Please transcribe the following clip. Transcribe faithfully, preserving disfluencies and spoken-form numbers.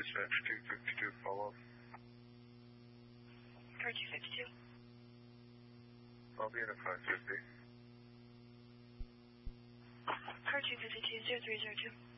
dispatch two fifty-two, follow up. Car two fifty-two. I'll be in at five fifty. Car two fifty-two, zero three zero two.